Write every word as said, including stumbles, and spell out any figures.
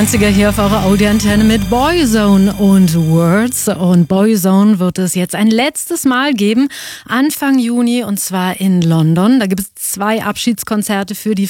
neunziger hier auf eurer Audi-Antenne mit Boyzone und Words. Und Boyzone wird es jetzt ein letztes Mal geben, Anfang Juni, und zwar in London. Da gibt es zwei Abschiedskonzerte für die